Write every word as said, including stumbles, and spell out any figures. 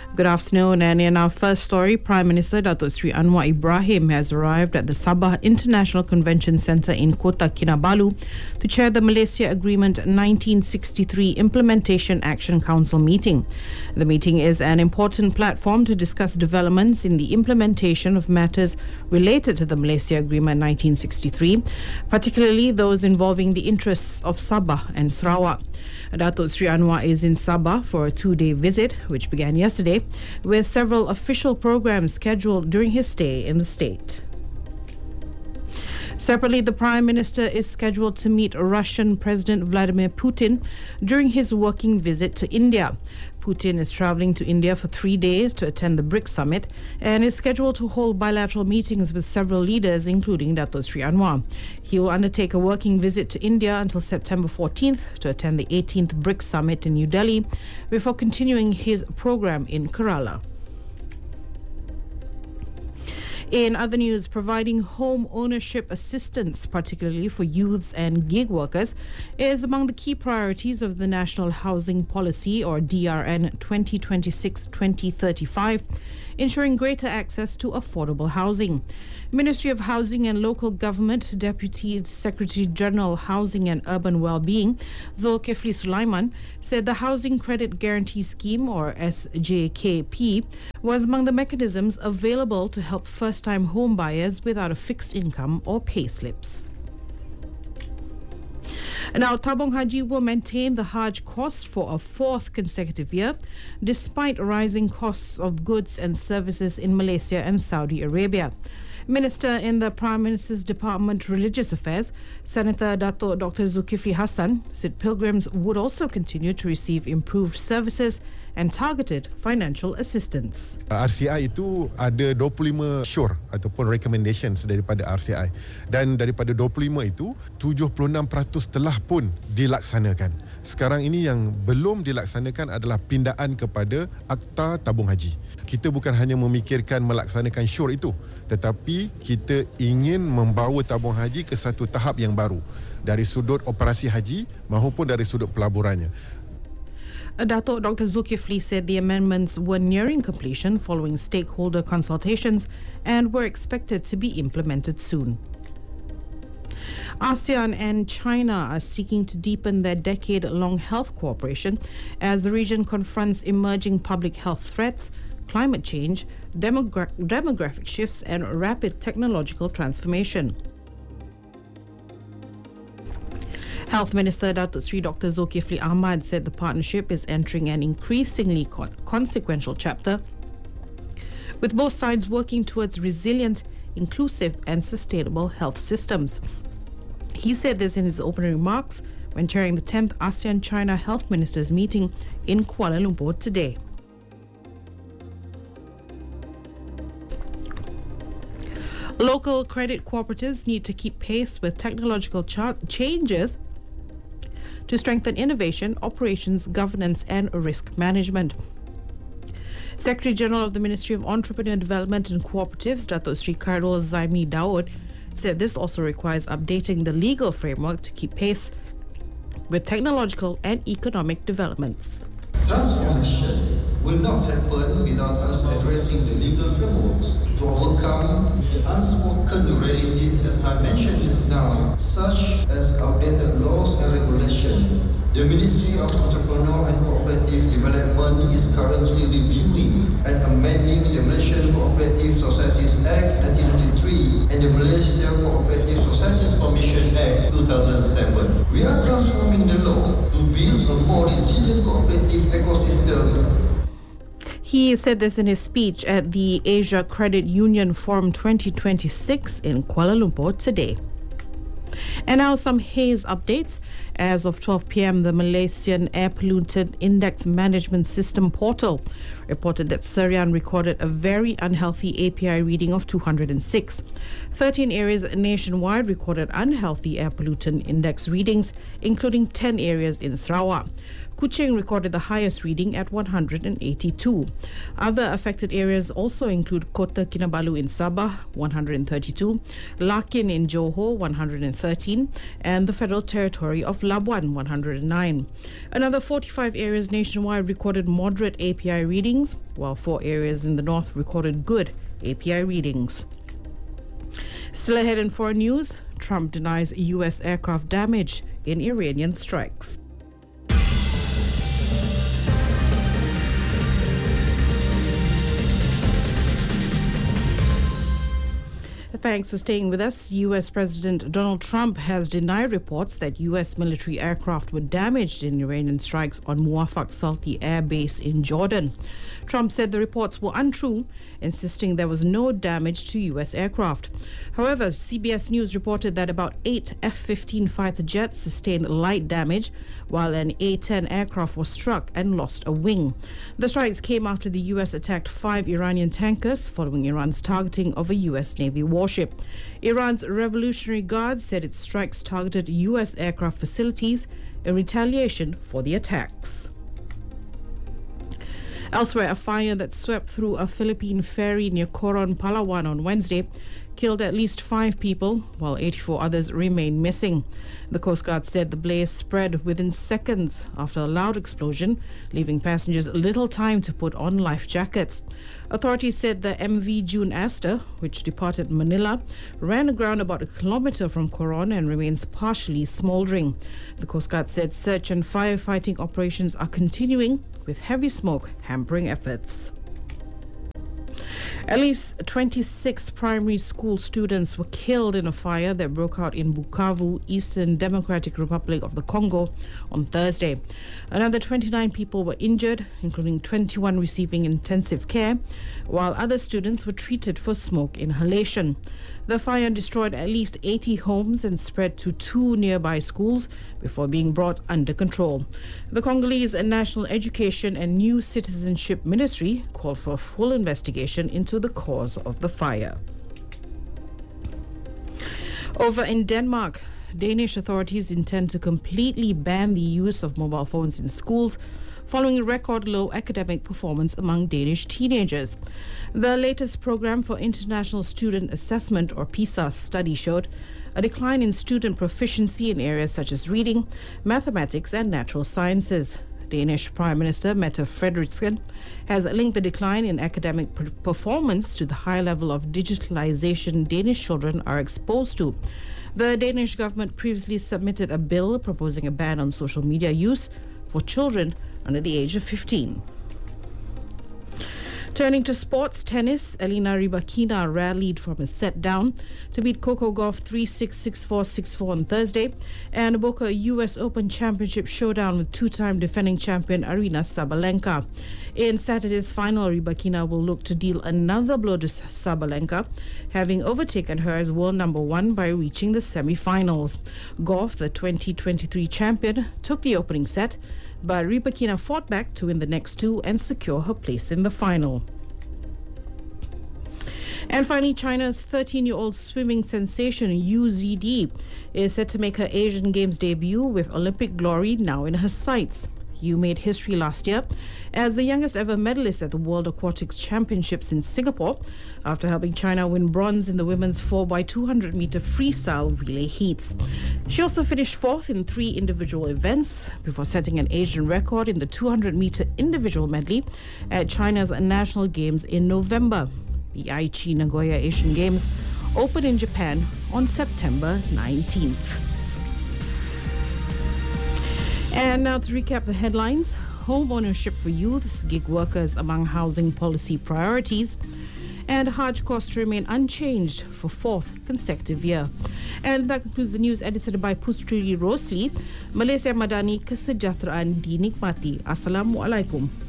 Good afternoon, and in our first story, Prime Minister Datuk Seri Anwar Ibrahim has arrived at the Sabah International Convention Centre in Kota Kinabalu to chair the Malaysia Agreement nineteen sixty-three Implementation Action Council meeting. The meeting is an important platform to discuss developments in the implementation of matters related to the Malaysia Agreement nineteen sixty-three, particularly those involving the interests of Sabah and Sarawak. Datuk Seri Anwar is in Sabah for a two-day visit, which began yesterday, with several official programs scheduled during his stay in the state. Separately, the Prime Minister is scheduled to meet Russian President Vladimir Putin during his working visit to India. Putin is travelling to India for three days to attend the BRICS summit and is scheduled to hold bilateral meetings with several leaders, including Datuk Seri Anwar. He will undertake a working visit to India until September fourteenth to attend the eighteenth BRICS summit in New Delhi before continuing his program in Kerala. In other news, providing home ownership assistance, particularly for youths and gig workers, is among the key priorities of the National Housing Policy, or D R N twenty twenty-six to twenty thirty-five, ensuring greater access to affordable housing. Ministry of Housing and Local Government Deputy Secretary General Housing and Urban Wellbeing, Zulkifli Sulaiman, said the Housing Credit Guarantee Scheme, or S J K P, was among the mechanisms available to help first-time home buyers without a fixed income or pay slips. Now, Tabung Haji will maintain the Hajj cost for a fourth consecutive year, despite rising costs of goods and services in Malaysia and Saudi Arabia. Minister in the Prime Minister's Department Religious Affairs, Senator Dato' Doctor Zulkifli Hassan, said pilgrims would also continue to receive improved services and targeted financial assistance. R C I itu ada dua puluh lima syur ataupun recommendations daripada R C I, dan daripada dua puluh lima itu tujuh puluh enam peratus telah pun dilaksanakan. Sekarang ini yang belum dilaksanakan adalah pindaan kepada Akta Tabung Haji. Kita bukan hanya memikirkan melaksanakan syur itu, tetapi kita ingin membawa tabung haji ke satu tahap yang baru dari sudut operasi haji maupun dari sudut pelaburannya. Dato' Doctor Zulkifli said the amendments were nearing completion following stakeholder consultations and were expected to be implemented soon. ASEAN and China are seeking to deepen their decade-long health cooperation as the region confronts emerging public health threats, climate change, demogra- demographic shifts, and rapid technological transformation. Health Minister Datuk Seri Doctor Zulkifli Ahmad said the partnership is entering an increasingly con- consequential chapter, with both sides working towards resilient, inclusive and sustainable health systems. He said this in his opening remarks when chairing the tenth ASEAN-China Health Ministers meeting in Kuala Lumpur today. Local credit cooperatives need to keep pace with technological cha- changes to strengthen innovation, operations, governance and risk management. Secretary General of the Ministry of Entrepreneur Development and Cooperatives, Datuk Seri Khairul Zaimi Daud, said this also requires updating the legal framework to keep pace with technological and economic developments. Transformation will not happen without us addressing the legal frameworks to overcome the unspoken realities, as I mentioned just now, such as outdated laws and regulation. The Ministry of Entrepreneur and Cooperative Development is currently reviewing and amending the Malaysian Cooperative Societies Act nineteen ninety-three and the Malaysia Cooperative Societies Commission Act two thousand seven. We are transforming the law to build a more resilient cooperative ecosystem. He said this in his speech at the Asia Credit Union Forum twenty twenty-six in Kuala Lumpur today. And now some haze updates. As of twelve p.m, the Malaysian Air Pollutant Index Management System portal reported that Serian recorded a very unhealthy A P I reading of two hundred six. thirteen areas nationwide recorded unhealthy air pollutant index readings, including ten areas in Sarawak. Kuching recorded the highest reading at one hundred eighty-two. Other affected areas also include Kota Kinabalu in Sabah, one hundred thirty-two, Lakin in Johor, one hundred thirteen, and the Federal Territory of Labuan, one hundred nine. Another forty-five areas nationwide recorded moderate A P I readings, while four areas in the north recorded good A P I readings. Still ahead in foreign news, Trump denies U S aircraft damage in Iranian strikes. Thanks for staying with us. U S President Donald Trump has denied reports that U S military aircraft were damaged in Iranian strikes on Muwafaq Salti Air Base in Jordan. Trump said the reports were untrue, insisting there was no damage to U S aircraft. However, C B S News reported that about eight F fifteen fighter jets sustained light damage, while an A ten aircraft was struck and lost a wing. The strikes came after the U S attacked five Iranian tankers following Iran's targeting of a U S Navy warship. Iran's Revolutionary Guard said its strikes targeted U S aircraft facilities in retaliation for the attacks. Elsewhere, a fire that swept through a Philippine ferry near Coron, Palawan on Wednesday killed at least five people, while eighty-four others remain missing. The Coast Guard said the blaze spread within seconds after a loud explosion, leaving passengers little time to put on life jackets. Authorities said the M V June Aster, which departed Manila, ran aground about a kilometer from Coron and remains partially smoldering. The Coast Guard said search and firefighting operations are continuing, with heavy smoke hampering efforts. At least twenty-six primary school students were killed in a fire that broke out in Bukavu, Eastern Democratic Republic of the Congo, on Thursday. Another twenty-nine people were injured, including twenty-one receiving intensive care, while other students were treated for smoke inhalation. The fire destroyed at least eighty homes and spread to two nearby schools before being brought under control. The Congolese National Education and New Citizenship Ministry called for a full investigation into the cause of the fire. Over in Denmark, Danish authorities intend to completely ban the use of mobile phones in schools following record low academic performance among Danish teenagers. The latest program for International Student Assessment, or PISA, study showed a decline in student proficiency in areas such as reading, mathematics, and natural sciences. Danish Prime Minister Mette Frederiksen has linked the decline in academic performance to the high level of digitalization Danish children are exposed to. The Danish government previously submitted a bill proposing a ban on social media use for children under the age of fifteen. Turning to sports, tennis, Elina Rybakina rallied from a set down to beat Coco Gauff three six, six four, six four on Thursday and book a U S Open Championship showdown with two-time defending champion Aryna Sabalenka. In Saturday's final, Rybakina will look to deal another blow to Sabalenka, having overtaken her as world number one by reaching the semi-finals. Gauff, the twenty twenty-three champion, took the opening set, but Rybakina fought back to win the next two and secure her place in the final. And finally, China's thirteen-year-old swimming sensation Yu Zidi is set to make her Asian Games debut with Olympic glory now in her sights. Yu made history last year as the youngest ever medalist at the World Aquatics Championships in Singapore after helping China win bronze in the women's four by two hundred meter freestyle relay heats. She also finished fourth in three individual events before setting an Asian record in the two hundred meter individual medley at China's National Games in November. The Aichi Nagoya Asian Games opened in Japan on September nineteenth. And now to recap the headlines. Home ownership for youths, gig workers among housing policy priorities, and Hajj costs remain unchanged for fourth consecutive year. And that concludes the news edited by Pustri Rosli. Malaysia Madani, kesejahteraan dinikmati. Assalamualaikum.